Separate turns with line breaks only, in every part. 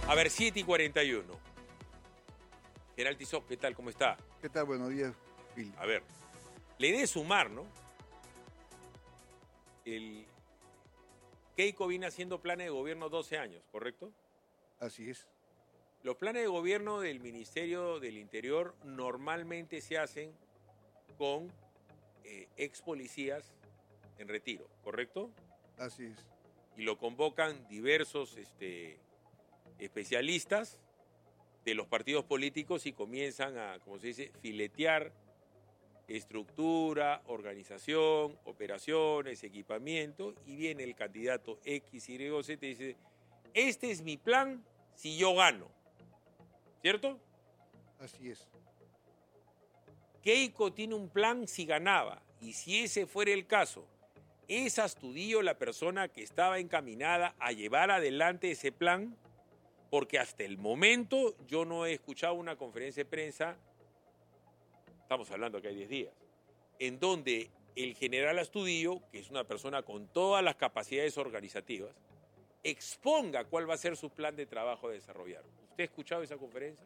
A ver, 7:41. General Tizot, ¿qué tal? ¿Cómo está?
¿Qué tal? Buenos días, Phil.
A ver, la idea es sumar, ¿no? El Keiko viene haciendo planes de gobierno 12 años, ¿correcto?
Así es.
Los planes de gobierno del Ministerio del Interior normalmente se hacen con ex policías en retiro, ¿correcto?
Así es.
Y lo convocan diversos especialistas de los partidos políticos y comienzan a, como se dice, filetear estructura, organización, operaciones, equipamiento, y viene el candidato X, Y o Z y dice, este es mi plan si yo gano, ¿cierto?
Así es.
Keiko tiene un plan si ganaba, y si ese fuera el caso, ¿es Astudillo la persona que estaba encaminada a llevar adelante ese plan? Porque hasta el momento yo no he escuchado una conferencia de prensa, estamos hablando que hay 10 días, en donde el general Astudillo, que es una persona con todas las capacidades organizativas, exponga cuál va a ser su plan de trabajo a desarrollar. ¿Usted ha escuchado esa conferencia?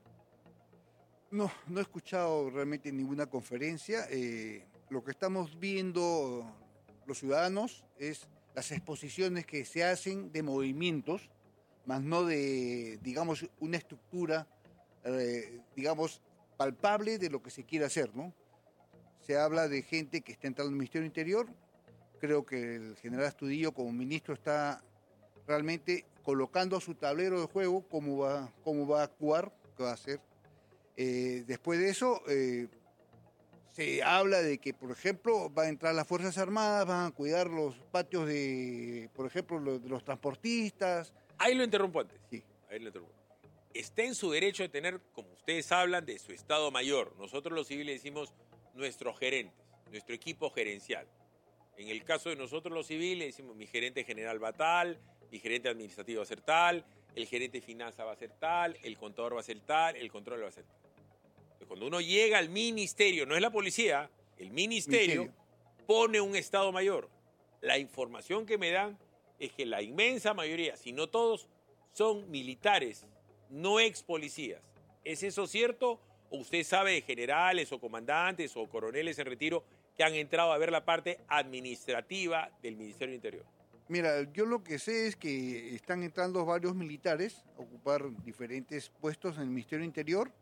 No, no he escuchado realmente ninguna conferencia. Lo que estamos viendo los ciudadanos es las exposiciones que se hacen de movimientos, más no de, digamos, una estructura, digamos, palpable de lo que se quiere hacer, ¿no? Se habla de gente que está entrando al Ministerio del Interior. Creo que el general Astudillo como ministro está realmente colocando a su tablero de juego cómo va a actuar, qué va a hacer. Después de eso, se habla de que, por ejemplo, van a entrar las Fuerzas Armadas, van a cuidar los patios de, por ejemplo, de los transportistas.
Ahí lo interrumpo antes.
Sí.
Ahí lo interrumpo. Está en su derecho de tener, como ustedes hablan, de su Estado Mayor. Nosotros los civiles decimos nuestros gerentes, nuestro equipo gerencial. En el caso de nosotros los civiles decimos mi gerente general va tal, mi gerente administrativo va a ser tal, el gerente de finanzas va a ser tal, el contador va a ser tal, el control va a ser tal. Entonces, cuando uno llega al ministerio, no es la policía, el ministerio pone un Estado Mayor. La información que me dan es que la inmensa mayoría, si no todos, son militares, no ex policías. ¿Es eso cierto? ¿O usted sabe de generales o comandantes o coroneles en retiro que han entrado a ver la parte administrativa del Ministerio del Interior?
Mira, yo lo que sé es que están entrando varios militares a ocupar diferentes puestos en el Ministerio del Interior.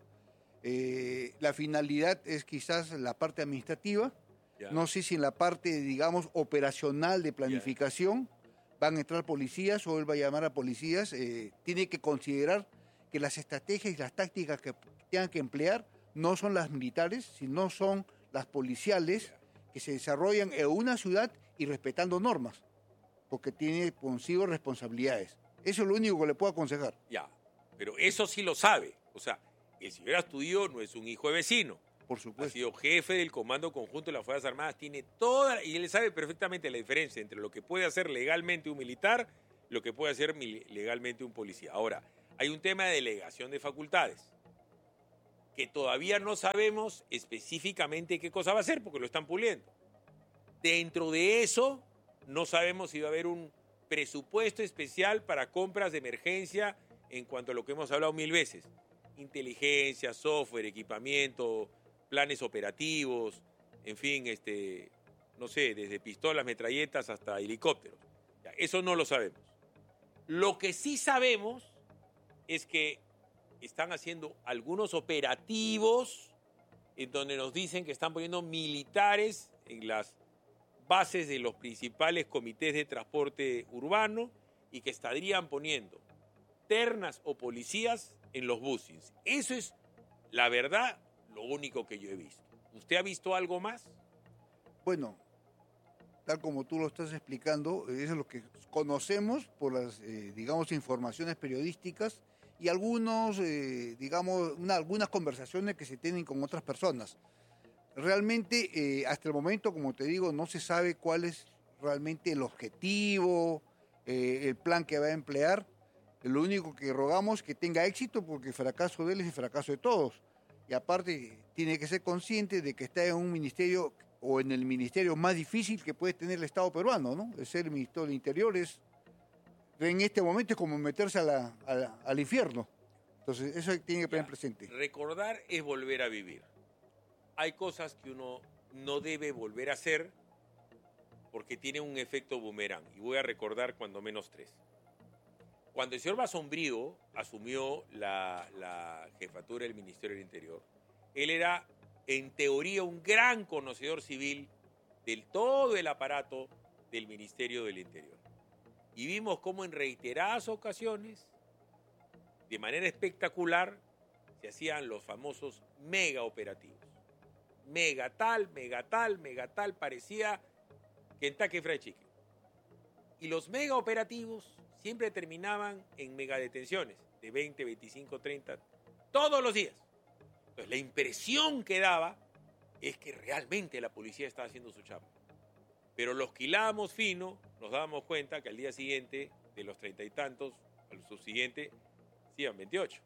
La finalidad es quizás la parte administrativa.
Ya.
No sé si en la parte, digamos, operacional de planificación van a entrar policías o él va a llamar a policías. Tiene que considerar que las estrategias y las tácticas que tengan que emplear no son las militares, sino son las policiales que se desarrollan en una ciudad y respetando normas, porque tiene consigo responsabilidades. Eso es lo único que le puedo aconsejar.
Ya, pero eso sí lo sabe. O sea, el señor Astudillo no es un hijo de vecino.
Por
Ha
supuesto.
sido jefe del Comando Conjunto de las Fuerzas Armadas, tiene toda, y él sabe perfectamente la diferencia entre lo que puede hacer legalmente un militar y lo que puede hacer legalmente un policía. Ahora, hay un tema de delegación de facultades, que todavía no sabemos específicamente qué cosa va a hacer, porque lo están puliendo. Dentro de eso, no sabemos si va a haber un presupuesto especial para compras de emergencia en cuanto a lo que hemos hablado 1000 veces. Inteligencia, software, equipamiento, planes operativos, en fin, no sé, desde pistolas, metralletas hasta helicópteros. Ya, eso no lo sabemos. Lo que sí sabemos es que están haciendo algunos operativos en donde nos dicen que están poniendo militares en las bases de los principales comités de transporte urbano y que estarían poniendo ternas o policías en los busings. Eso es, la verdad, lo único que yo he visto. ¿Usted ha visto algo más?
Bueno, tal como tú lo estás explicando, eso es lo que conocemos por las, digamos, informaciones periodísticas y algunos, algunas conversaciones que se tienen con otras personas. Realmente, hasta el momento, como te digo, no se sabe cuál es realmente el objetivo, el plan que va a emplear. Lo único que rogamos es que tenga éxito, porque el fracaso de él es el fracaso de todos. Y aparte, tiene que ser consciente de que está en un ministerio o en el ministerio más difícil que puede tener el Estado peruano, ¿no? El ser ministro del Interior es en este momento es como meterse al infierno. Entonces, eso tiene que tener presente.
Recordar es volver a vivir. Hay cosas que uno no debe volver a hacer porque tiene un efecto boomerang. Y voy a recordar cuando menos 3. Cuando el señor Basombrío asumió la jefatura del Ministerio del Interior, él era, en teoría, un gran conocedor civil del todo el aparato del Ministerio del Interior. Y vimos cómo en reiteradas ocasiones, de manera espectacular, se hacían los famosos mega operativos. Mega tal, parecía Kentucky Fried Chicken. Y los mega operativos siempre terminaban en mega detenciones de 20, 25, 30, todos los días. Entonces la impresión que daba es que realmente la policía estaba haciendo su chamba. Pero los que hilábamos fino, nos dábamos cuenta que al día siguiente, de los 30 y tantos, al subsiguiente, se iban 28.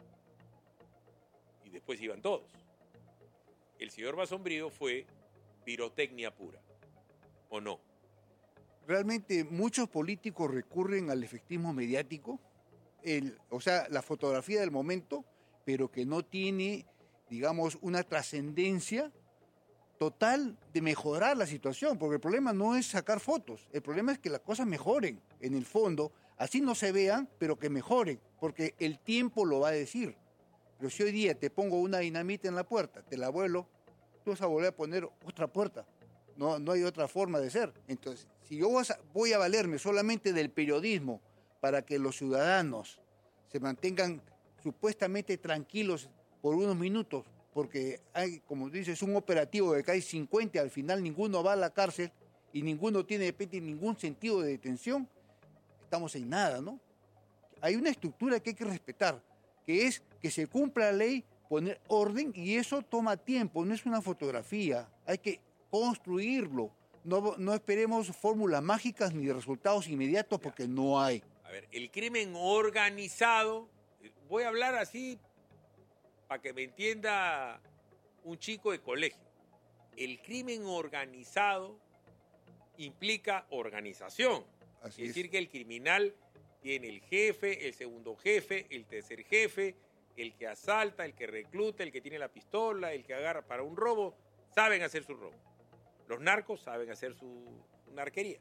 Y después iban todos. El señor Basombrío fue pirotecnia pura, ¿o no?
Realmente muchos políticos recurren al efectismo mediático, o sea, la fotografía del momento, pero que no tiene, digamos, una trascendencia total de mejorar la situación, porque el problema no es sacar fotos, el problema es que las cosas mejoren en el fondo, así no se vean, pero que mejoren, porque el tiempo lo va a decir. Pero si hoy día te pongo una dinamita en la puerta, te la vuelo, tú vas a volver a poner otra puerta. No hay otra forma de ser. Entonces, si yo voy a valerme solamente del periodismo para que los ciudadanos se mantengan supuestamente tranquilos por unos minutos, porque hay, como dices, un operativo de que hay 50, al final ninguno va a la cárcel y ninguno tiene de repente ningún sentido de detención, estamos en nada, ¿no? Hay una estructura que hay que respetar, que es que se cumpla la ley, poner orden, y eso toma tiempo, no es una fotografía, hay que construirlo. No esperemos fórmulas mágicas ni resultados inmediatos porque no hay.
A ver, el crimen organizado, voy a hablar así para que me entienda un chico de colegio. El crimen organizado implica organización.
Así
Es decir, que el criminal tiene el jefe, el segundo jefe, el tercer jefe, el que asalta, el que recluta, el que tiene la pistola, el que agarra para un robo, saben hacer su robo. Los narcos saben hacer su narquería.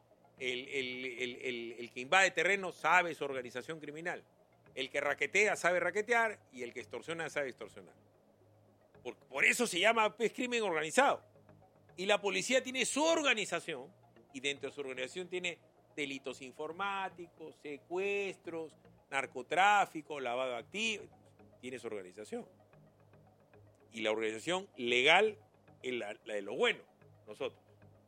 El que invade terreno sabe su organización criminal. El que raquetea sabe raquetear y el que extorsiona sabe extorsionar. Por eso se llama crimen organizado. Y la policía tiene su organización y dentro de su organización tiene delitos informáticos, secuestros, narcotráfico, lavado de activos. Tiene su organización. Y la organización legal es la de lo bueno. Nosotros.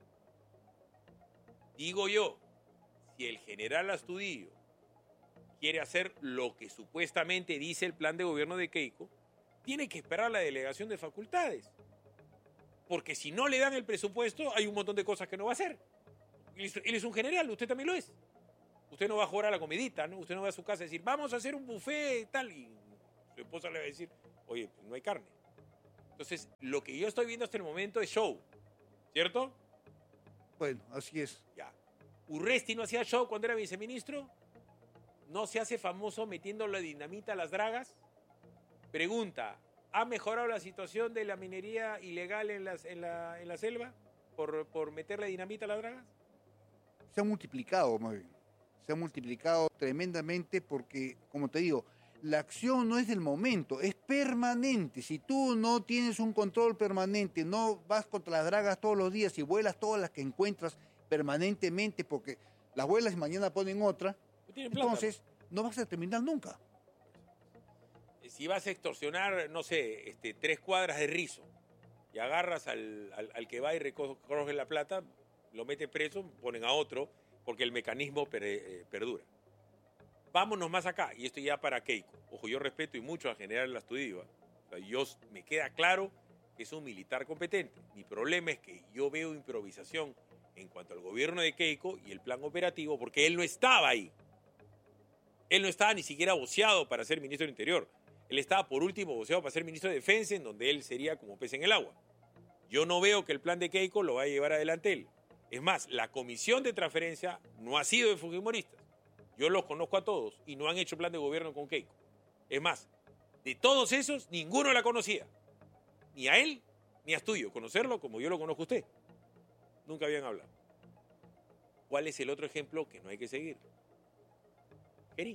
Digo yo, si el general Astudillo quiere hacer lo que supuestamente dice el plan de gobierno de Keiko, tiene que esperar la delegación de facultades. Porque si no le dan el presupuesto, hay un montón de cosas que no va a hacer. Él es un general, usted también lo es. Usted no va a jugar a la comidita, ¿no? Usted no va a su casa a decir, vamos a hacer un buffet y tal. Y su esposa le va a decir, oye, pues no hay carne. Entonces, lo que yo estoy viendo hasta el momento es show. ¿Cierto?
Bueno, así es.
Ya. ¿Urresti no hacía show cuando era viceministro? ¿No se hace famoso metiendo la dinamita a las dragas? Pregunta, ¿ha mejorado la situación de la minería ilegal en la selva por meter la dinamita a las dragas?
Se ha multiplicado, más bien. Se ha multiplicado tremendamente porque, como te digo, la acción no es del momento, es permanente. Si tú no tienes un control permanente, no vas contra las dragas todos los días y vuelas todas las que encuentras permanentemente, porque las vuelas y mañana ponen otra, entonces no vas a terminar nunca.
Si vas a extorsionar, no sé, 3 cuadras de rizo y agarras al que va y recoge la plata, lo meten preso, ponen a otro, porque el mecanismo perdura. Vámonos más acá, y esto ya para Keiko. Ojo, yo respeto y mucho al general Astudillo. O sea, me queda claro que es un militar competente. Mi problema es que yo veo improvisación en cuanto al gobierno de Keiko y el plan operativo, porque él no estaba ahí. Él no estaba ni siquiera voceado para ser ministro del Interior. Él estaba, por último, voceado para ser ministro de Defensa, en donde él sería como pez en el agua. Yo no veo que el plan de Keiko lo vaya a llevar adelante él. Es más, la comisión de transferencia no ha sido de fujimoristas. Yo los conozco a todos y no han hecho plan de gobierno con Keiko. Es más, de todos esos, ninguno la conocía. Ni a él, ni a Astudillo. Conocerlo como yo lo conozco a usted. Nunca habían hablado. ¿Cuál es el otro ejemplo que no hay que seguir? Keri.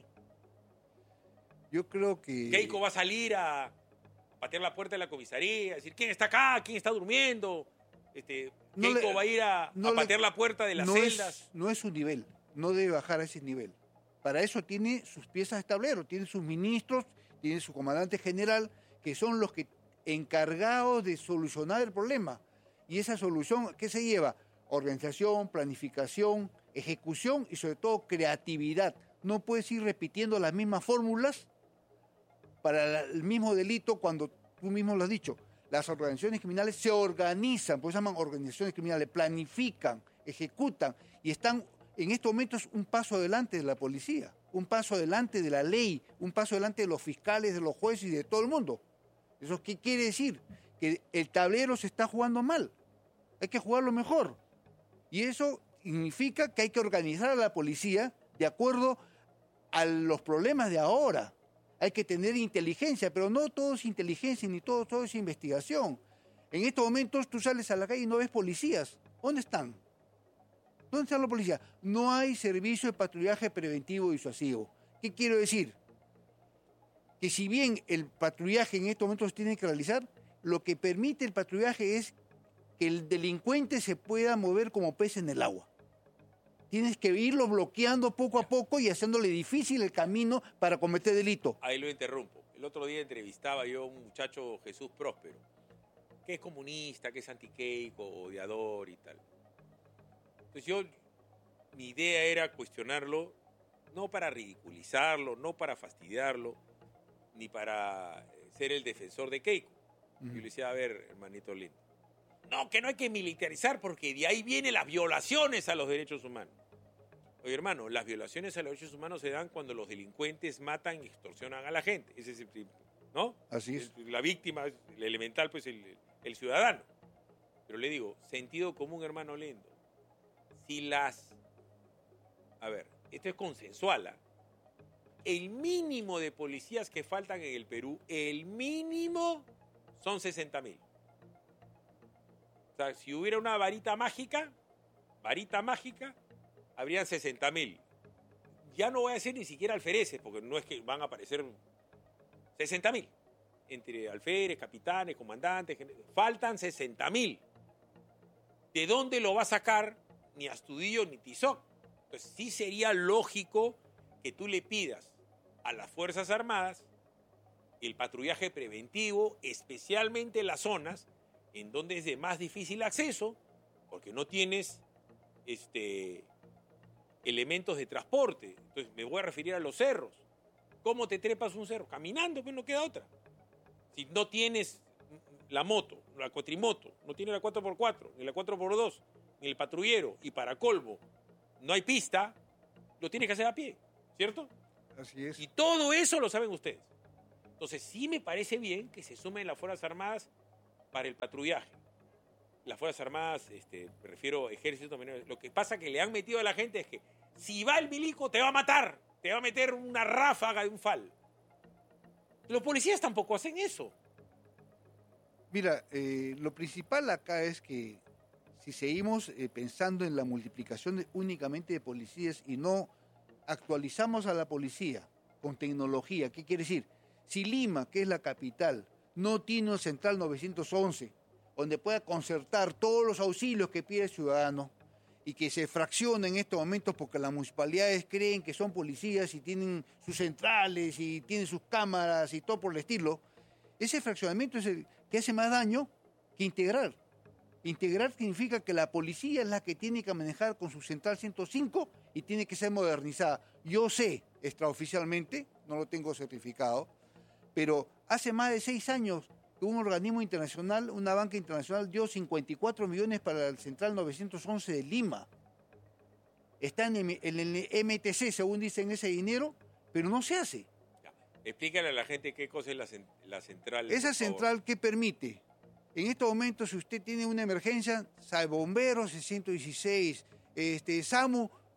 Yo creo que...
Keiko va a salir a patear la puerta de la comisaría, a decir, ¿quién está acá? ¿Quién está durmiendo? Keiko va a ir a patear la puerta de las celdas.
No es su nivel, no debe bajar a ese nivel. Para eso tiene sus piezas de tablero, tiene sus ministros, tiene su comandante general, que son los que encargados de solucionar el problema. Y esa solución, ¿qué se lleva? Organización, planificación, ejecución y sobre todo creatividad. No puedes ir repitiendo las mismas fórmulas para el mismo delito cuando tú mismo lo has dicho. Las organizaciones criminales se organizan, por eso se llaman organizaciones criminales, planifican, ejecutan y están en estos momentos un paso adelante de la policía, un paso adelante de la ley, un paso adelante de los fiscales, de los jueces y de todo el mundo. ¿Eso qué quiere decir? Que el tablero se está jugando mal, hay que jugarlo mejor. Y eso significa que hay que organizar a la policía de acuerdo a los problemas de ahora. Hay que tener inteligencia, pero no todo es inteligencia ni todo es investigación. En estos momentos tú sales a la calle y no ves policías. ¿Dónde están? ¿Dónde están los policías? No hay servicio de patrullaje preventivo y disuasivo. ¿Qué quiero decir? Que si bien el patrullaje en estos momentos se tiene que realizar, lo que permite el patrullaje es que el delincuente se pueda mover como pez en el agua. Tienes que irlo bloqueando poco a poco y haciéndole difícil el camino para cometer delito.
Ahí lo interrumpo. El otro día entrevistaba yo a un muchacho, Jesús Próspero, que es comunista, que es anti-Keiko, odiador y tal. Entonces mi idea era cuestionarlo, no para ridiculizarlo, no para fastidiarlo, ni para ser el defensor de Keiko. Yo le decía, a ver, hermanito lindo, no, que no hay que militarizar porque de ahí vienen las violaciones a los derechos humanos. Oye, hermano, las violaciones a los derechos humanos se dan cuando los delincuentes matan y extorsionan a la gente. Ese es el, ¿no?
Así es.
La víctima, el elemental, pues el ciudadano. Pero le digo, sentido común, hermano lindo. A ver, esto es consensual, ¿eh? El mínimo de policías que faltan en el Perú, el mínimo son 60.000. O sea, si hubiera una varita mágica, habrían 60.000. Ya no voy a decir ni siquiera alfereces, porque no es que van a aparecer 60.000. Entre alférez, capitanes, comandantes, faltan 60.000. ¿De dónde lo va a sacar ni Astudillo ni Tizoc? Entonces sí sería lógico que tú le pidas a las Fuerzas Armadas el patrullaje preventivo, especialmente en las zonas en donde es de más difícil acceso, porque no tienes elementos de transporte. Entonces me voy a referir a los cerros. ¿Cómo te trepas un cerro? Caminando, pues no queda otra. Si no tienes la moto, la cuatrimoto, no tienes la 4x4, ni la 4x2, ni el patrullero, y para colmo, no hay pista, lo tienes que hacer a pie, ¿cierto?
Así es.
Y todo eso lo saben ustedes. Entonces sí me parece bien que se sumen las Fuerzas Armadas para el patrullaje. Las Fuerzas Armadas, me refiero a ejército, lo que pasa que le han metido a la gente es que si va el milico te va a matar, te va a meter una ráfaga de un fal. Los policías tampoco hacen eso.
Mira, lo principal acá es que si seguimos pensando en la multiplicación únicamente de policías y no actualizamos a la policía con tecnología, ¿qué quiere decir? Si Lima, que es la capital, no tiene un central 911, donde pueda concertar todos los auxilios que pide el ciudadano y que se fracciona en estos momentos porque las municipalidades creen que son policías y tienen sus centrales y tienen sus cámaras y todo por el estilo, ese fraccionamiento es el que hace más daño que integrar. Integrar significa que la policía es la que tiene que manejar con su central 105 y tiene que ser modernizada. Yo sé, extraoficialmente, no lo tengo certificado, pero hace más de 6 años que un organismo internacional, una banca internacional, dio 54 millones para el central 911 de Lima. Está en el MTC, según dicen, ese dinero, pero no se hace.
Ya. Explícale a la gente qué cosa es la central.
Esa central, ¿qué permite? En estos momentos, si usted tiene una emergencia, sabe, bomberos, 116, SAMU,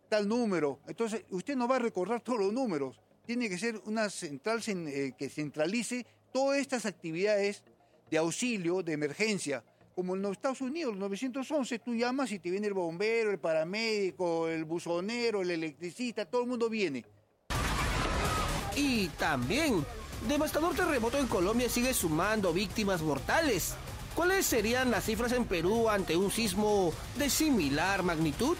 tal número. Entonces, usted no va a recordar todos los números. Tiene que ser una central que centralice todas estas actividades de auxilio, de emergencia. Como en los Estados Unidos, el 911, tú llamas y te viene el bombero, el paramédico, el buzonero, el electricista, todo el mundo viene.
Y también, devastador terremoto en Colombia sigue sumando víctimas mortales. ¿Cuáles serían las cifras en Perú ante un sismo de similar magnitud?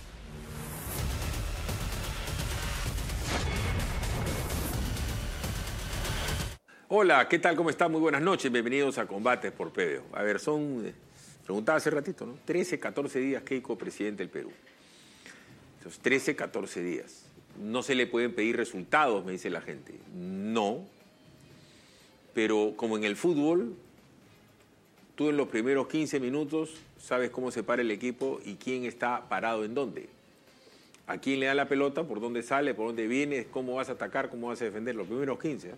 Hola, ¿qué tal? ¿Cómo están? Muy buenas noches. Bienvenidos a Combates por PBO. A ver, preguntaba hace ratito, ¿no? 13, 14 días Keiko presidente del Perú. Esos 13, 14 días. No se le pueden pedir resultados, me dice la gente. No. Pero como en el fútbol, tú en los primeros 15 minutos sabes cómo se para el equipo y quién está parado en dónde. A quién le da la pelota, por dónde sale, por dónde viene, cómo vas a atacar, cómo vas a defender. Los primeros 15, ¿eh?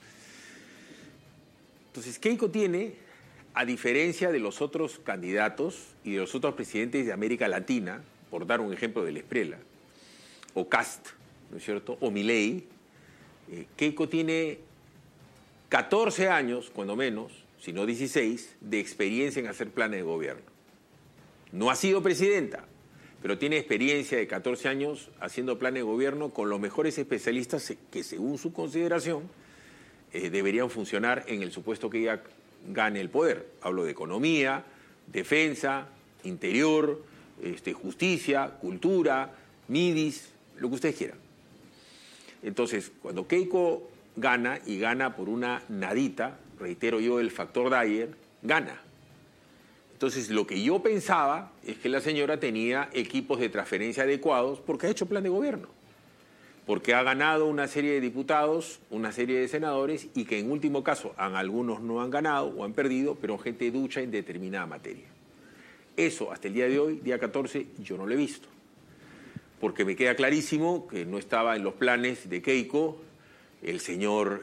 Entonces, Keiko tiene, a diferencia de los otros candidatos y de los otros presidentes de América Latina, por dar un ejemplo del Esprela, o Kast, ¿no es cierto?, o Milei, Keiko tiene 14 años, cuando menos, si no 16, de experiencia en hacer planes de gobierno. No ha sido presidenta, pero tiene experiencia de 14 años haciendo planes de gobierno con los mejores especialistas que, según su consideración, deberían funcionar en el supuesto que ella gane el poder. Hablo de economía, defensa, interior, justicia, cultura, midis, lo que ustedes quieran. Entonces, cuando Keiko gana, y gana por una nadita, reitero yo, el factor Dyer, gana. Entonces, lo que yo pensaba es que la señora tenía equipos de transferencia adecuados porque ha hecho plan de gobierno, porque ha ganado una serie de diputados, una serie de senadores, y que en último caso algunos no han ganado o han perdido, pero gente ducha en determinada materia. Eso, hasta el día de hoy, día 14, yo no lo he visto, porque me queda clarísimo que no estaba en los planes de Keiko el señor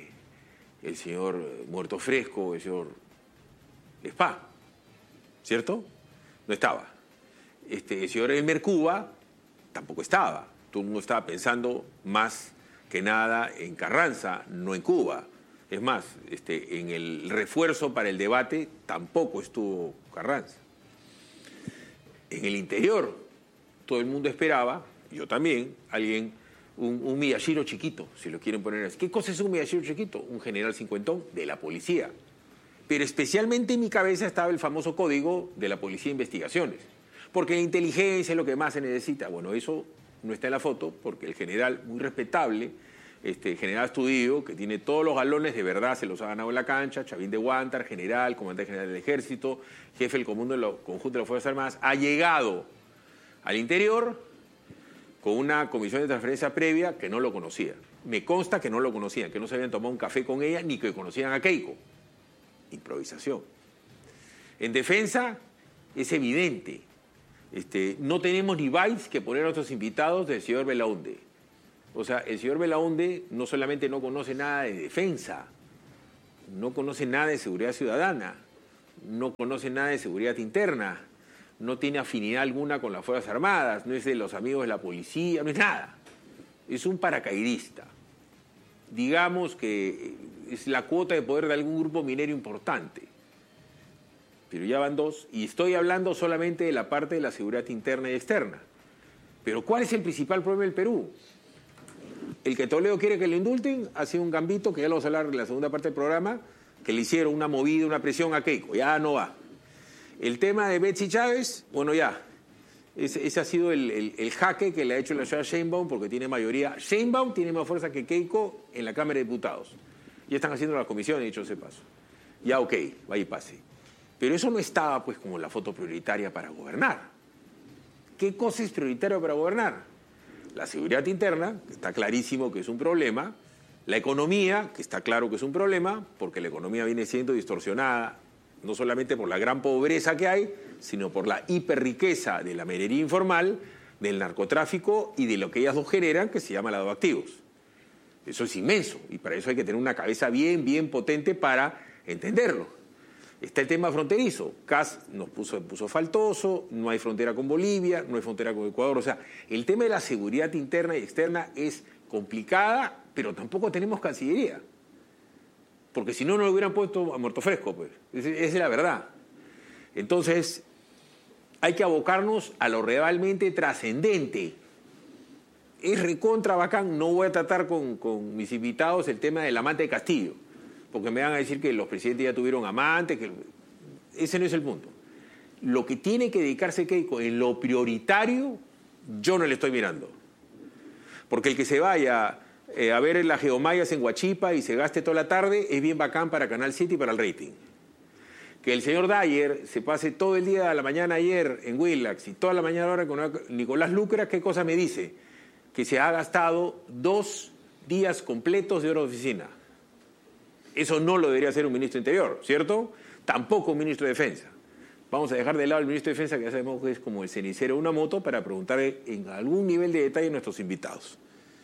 Muerto Fresco, el señor Spa, ¿cierto? No estaba. El señor Elmer Cuba tampoco estaba. Todo el mundo estaba pensando más que nada en Carranza, no en Cuba. Es más, en el refuerzo para el debate tampoco estuvo Carranza. En el interior, todo el mundo esperaba, yo también, un Miyashiro chiquito, si lo quieren poner así. ¿Qué cosa es un Miyashiro chiquito? Un general cincuentón de la policía. Pero especialmente en mi cabeza estaba el famoso código de la Policía de Investigaciones. Porque la inteligencia es lo que más se necesita. Bueno, eso no está en la foto porque el general, muy respetable, general Astudillo, que tiene todos los galones, de verdad se los ha ganado en la cancha, Chavín de Huántar, general, comandante general del Ejército, jefe del conjunto de las Fuerzas Armadas, ha llegado al interior con una comisión de transferencia previa que no lo conocía. Me consta que no lo conocían, que no se habían tomado un café con ella, ni que conocían a Keiko. Improvisación. En defensa, es evidente. No tenemos ni bytes que poner a nuestros invitados del señor Belaunde. O sea, el señor Belaunde no solamente no conoce nada de defensa, no conoce nada de seguridad ciudadana, no conoce nada de seguridad interna, no tiene afinidad alguna con las Fuerzas Armadas, no es de los amigos de la policía, no es nada. Es un paracaidista. Digamos que es la cuota de poder de algún grupo minero importante. Pero ya van dos, y estoy hablando solamente de la parte de la seguridad interna y externa. Pero ¿cuál es el principal problema del Perú? El que Toledo quiere que lo indulten ha sido un gambito, que ya lo vamos a hablar en la segunda parte del programa, que le hicieron una movida, una presión a Keiko, ya no va. El tema de Betsy Chávez, bueno ya, ese ha sido el jaque que le ha hecho la señora Sheinbaum, porque tiene mayoría. Sheinbaum tiene más fuerza que Keiko en la Cámara de Diputados. Ya están haciendo las comisiones, dicho ese paso. Ya ok, vaya y pase. Pero eso no estaba pues como la foto prioritaria para gobernar. ¿Qué cosa es prioritaria para gobernar? La seguridad interna, que está clarísimo que es un problema. La economía, que está claro que es un problema, porque la economía viene siendo distorsionada, no solamente por la gran pobreza que hay, sino por la hiperriqueza de la minería informal, del narcotráfico y de lo que ellas dos generan, que se llama lavado de activos. Eso es inmenso, y para eso hay que tener una cabeza bien potente para entenderlo. Está el tema fronterizo. CAS nos puso faltoso, no hay frontera con Bolivia, no hay frontera con Ecuador. O sea, el tema de la seguridad interna y externa es complicada, pero tampoco tenemos Cancillería. Porque si no, no lo hubieran puesto a muerto fresco, pues. Esa es la verdad. Entonces, hay que abocarnos a lo realmente trascendente. Es recontra bacán, no voy a tratar con mis invitados el tema del amante de Castillo, porque me van a decir que los presidentes ya tuvieron amantes, que ese no es el punto. Lo que tiene que dedicarse Keiko en lo prioritario, yo no le estoy mirando. Porque el que se vaya a ver las geomayas en Huachipa y se gaste toda la tarde es bien bacán para Canal 7 y para el rating. Que el señor Dyer se pase todo el día a la mañana ayer en Willax y toda la mañana ahora con Nicolás Lucra, ¿qué cosa me dice? Que se ha gastado 2 días completos de hora de oficina. Eso no lo debería hacer un ministro de Interior, ¿cierto? Tampoco un ministro de Defensa. Vamos a dejar de lado al ministro de Defensa, que ya sabemos que es como el cenicero de una moto, para preguntarle en algún nivel de detalle a nuestros invitados.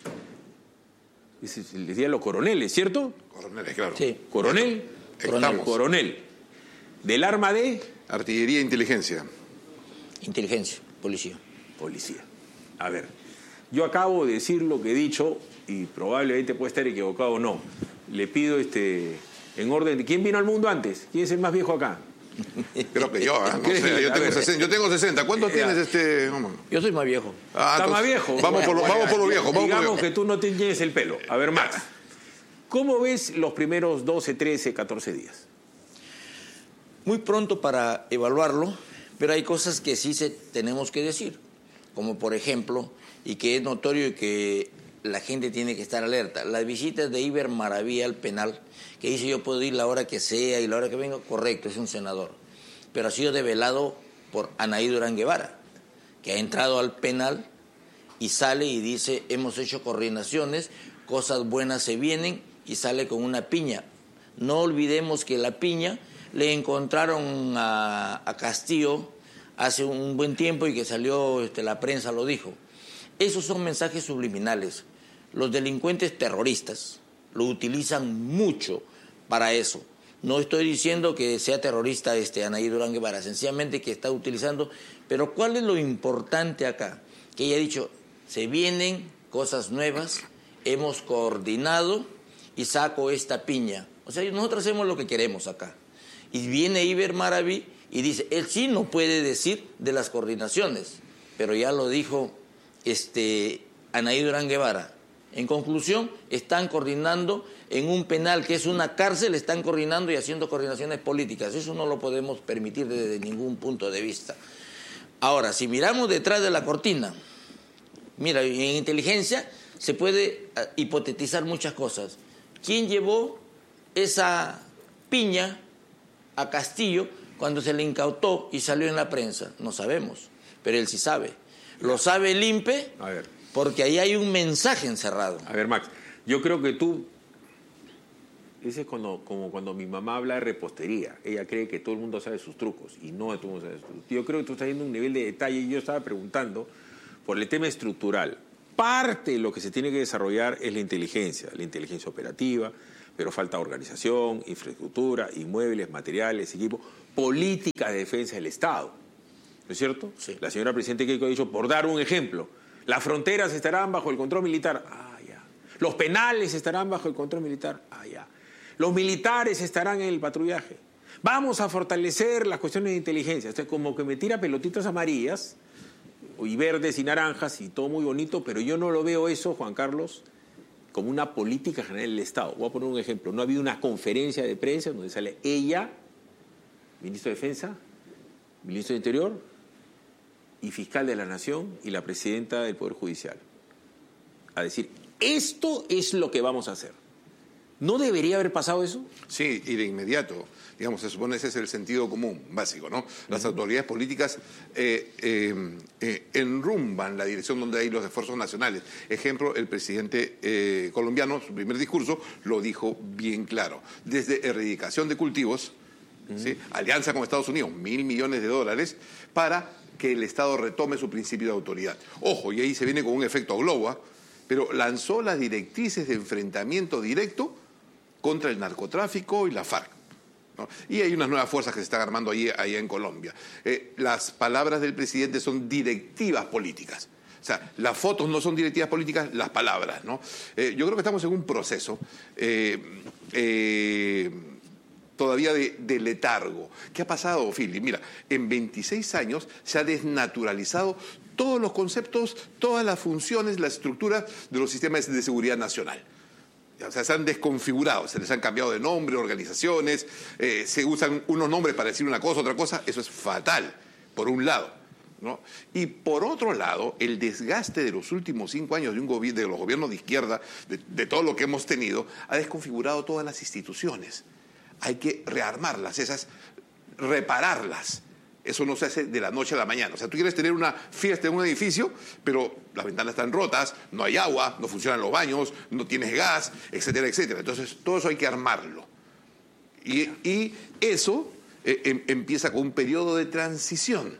Les decía los coroneles, ¿cierto?
Coroneles, claro.
Sí. ¿Coronel?
Estamos.
Coronel. ¿Del arma de?
Artillería e inteligencia.
Inteligencia, policía.
Policía. A ver, yo acabo de decir lo que he dicho y probablemente puede estar equivocado o no. Le pido en orden de... ¿Quién vino al mundo antes? ¿Quién es el más viejo acá?
Creo que yo, no sé, yo tengo 60. ¿Cuántos tienes,
Yo soy más viejo.
¿Está más viejo?
Vamos por lo viejo.
Digamos que tú no te tienes el pelo. A ver, Max, ¿cómo ves los primeros 12, 13, 14 días?
Muy pronto para evaluarlo, pero hay cosas que sí tenemos que decir. Como por ejemplo, y que es notorio y que la gente tiene que estar alerta, las visitas de Iber Maraví al penal, que dice yo puedo ir la hora que sea y la hora que venga, correcto, es un senador, pero ha sido develado por Anaí Durán Guevara, que ha entrado al penal y sale y dice hemos hecho coordinaciones, cosas buenas se vienen, y sale con una piña. No olvidemos que la piña le encontraron a Castillo hace un buen tiempo y que salió, la prensa lo dijo. Esos son mensajes subliminales. Los delincuentes terroristas lo utilizan mucho para eso. No estoy diciendo que sea terrorista Anaí Durán Guevara, sencillamente que está utilizando. Pero ¿cuál es lo importante acá? Que ella ha dicho, se vienen cosas nuevas, hemos coordinado y saco esta piña. O sea, nosotros hacemos lo que queremos acá. Y viene Iber Maraví y dice, él sí no puede decir de las coordinaciones, pero ya lo dijo Anaí Durán Guevara. En conclusión, están coordinando en un penal que es una cárcel, están coordinando y haciendo coordinaciones políticas. Eso no lo podemos permitir desde ningún punto de vista. Ahora, si miramos detrás de la cortina, mira, en inteligencia se puede hipotetizar muchas cosas. ¿Quién llevó esa piña a Castillo cuando se le incautó y salió en la prensa? No sabemos, pero él sí sabe. Lo sabe el INPE,
a ver,
porque ahí hay un mensaje encerrado.
A ver, Max, yo creo que tú... Ese es como cuando mi mamá habla de repostería. Ella cree que todo el mundo sabe sus trucos y no todo el mundo sabe sus trucos. Yo creo que tú estás yendo a un nivel de detalle y yo estaba preguntando por el tema estructural. Parte de lo que se tiene que desarrollar es la inteligencia operativa, pero falta organización, infraestructura, inmuebles, materiales, equipo, política de defensa del Estado. ¿No es cierto?
Sí.
La señora Presidente Keiko ha dicho, por dar un ejemplo, las fronteras estarán bajo el control militar. Ah, ya. Los penales estarán bajo el control militar. Ah, ya. Los militares estarán en el patrullaje. Vamos a fortalecer las cuestiones de inteligencia. Esto es como que me tira pelotitas amarillas y verdes y naranjas y todo muy bonito, pero yo no lo veo eso, Juan Carlos, como una política general del Estado. Voy a poner un ejemplo. No ha habido una conferencia de prensa donde sale ella, ministro de Defensa, ministro de Interior y fiscal de la Nación y la presidenta del Poder Judicial a decir, esto es lo que vamos a hacer. ¿No debería haber pasado eso?
Sí, y de inmediato. Digamos, se supone ese es el sentido común básico, ¿no? Las autoridades políticas enrumban la dirección donde hay los esfuerzos nacionales. Ejemplo, el presidente colombiano, su primer discurso, lo dijo bien claro. Desde erradicación de cultivos, ¿sí? Alianza con Estados Unidos, $1.000 millones para que el Estado retome su principio de autoridad. Ojo, y ahí se viene con un efecto globo, pero lanzó las directrices de enfrentamiento directo contra el narcotráfico y la FARC. ¿no? Y hay unas nuevas fuerzas que se están armando allá en Colombia. Las palabras del presidente son directivas políticas. O sea, las fotos no son directivas políticas, las palabras, ¿no? Yo creo que estamos en un proceso todavía de letargo. ¿Qué ha pasado, Philip? Mira, en 26 años se ha desnaturalizado todos los conceptos, todas las funciones, las estructuras de los sistemas de seguridad nacional. O sea, se han desconfigurado, se les han cambiado de nombre, organizaciones, se usan unos nombres para decir una cosa, otra cosa. Eso es fatal, por un lado, ¿no? Y por otro lado, el desgaste de los últimos 5 años de los gobiernos de izquierda, de todo lo que hemos tenido, ha desconfigurado todas las instituciones. Hay que rearmarlas, repararlas. Eso no se hace de la noche a la mañana. O sea, tú quieres tener una fiesta en un edificio, pero las ventanas están rotas, no hay agua, no funcionan los baños, no tienes gas, etcétera, etcétera. Entonces, todo eso hay que armarlo. Y eso empieza con un periodo de transición.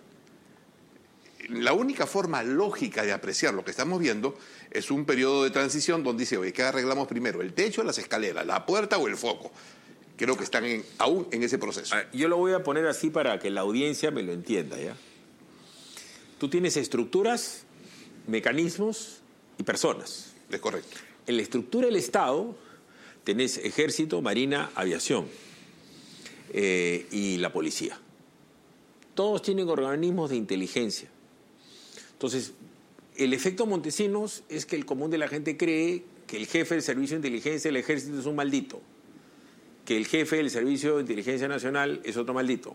La única forma lógica de apreciar lo que estamos viendo es un periodo de transición donde dice, oye, ¿qué arreglamos primero? ¿El techo, las escaleras, la puerta o el foco? Creo que están aún en ese proceso.
Yo lo voy a poner así para que la audiencia me lo entienda, ¿ya? Tú tienes estructuras, mecanismos y personas.
Es correcto.
En la estructura del Estado tenés ejército, marina, aviación y la policía. Todos tienen organismos de inteligencia. Entonces, el efecto Montesinos es que el común de la gente cree que el jefe del Servicio de Inteligencia del Ejército es un maldito, que el jefe del Servicio de Inteligencia Nacional es otro maldito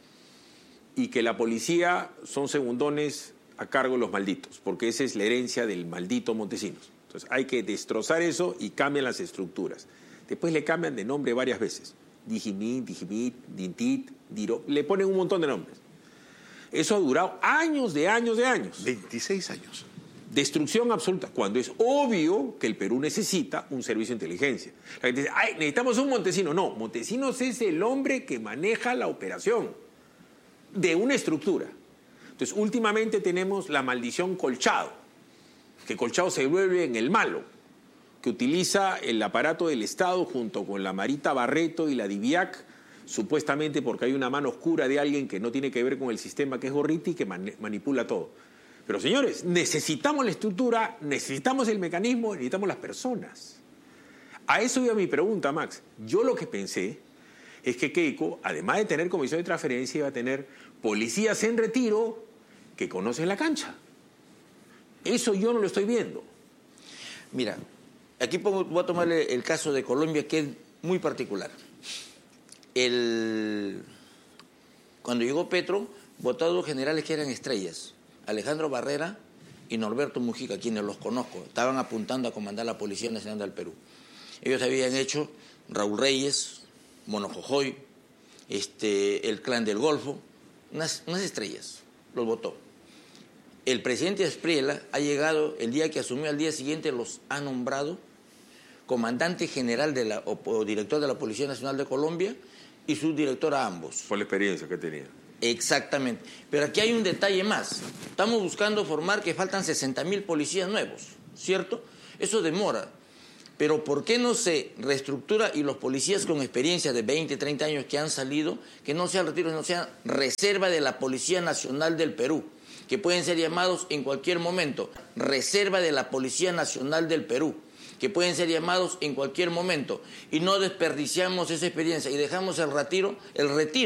y que la policía son segundones a cargo de los malditos, porque esa es la herencia del maldito Montesinos. Entonces hay que destrozar eso y cambian las estructuras. Después le cambian de nombre varias veces. Dijimit, Dintit, Diro, le ponen un montón de nombres. Eso ha durado años de años de años.
26 años.
Destrucción absoluta, cuando es obvio que el Perú necesita un servicio de inteligencia. La gente dice, ay, necesitamos un Montesinos. No, Montesinos es el hombre que maneja la operación de una estructura. Entonces, últimamente tenemos la maldición Colchado, que Colchado se vuelve en el malo, que utiliza el aparato del Estado junto con la Marita Barreto y la DIVIAC, supuestamente porque hay una mano oscura de alguien que no tiene que ver con el sistema, que es Gorriti, que manipula todo. Pero, señores, necesitamos la estructura, necesitamos el mecanismo, necesitamos las personas. A eso iba mi pregunta, Max. Yo lo que pensé es que Keiko, además de tener comisión de transferencia, iba a tener policías en retiro que conocen la cancha. Eso yo no lo estoy viendo.
Mira, aquí voy a tomarle el caso de Colombia, que es muy particular. Cuando llegó Petro, votó dos generales que eran estrellas, Alejandro Barrera y Norberto Mujica, quienes los conozco, estaban apuntando a comandar la Policía Nacional del Perú. Ellos habían hecho Raúl Reyes, Mono Jojoy, el Clan del Golfo, unas estrellas, los votó. El presidente Aspriela ha llegado, el día que asumió, al día siguiente los ha nombrado comandante general o director de la Policía Nacional de Colombia y subdirector a ambos.
Por la experiencia que tenía.
Exactamente. Pero aquí hay un detalle más. Estamos buscando formar que faltan 60.000 policías nuevos, ¿cierto? Eso demora. Pero ¿por qué no se reestructura y los policías con experiencia de 20, 30 años que han salido, que no sean retiros, no sean reserva de la Policía Nacional del Perú, que pueden ser llamados en cualquier momento, reserva de la Policía Nacional del Perú, que pueden ser llamados en cualquier momento, y no desperdiciamos esa experiencia y dejamos el retiro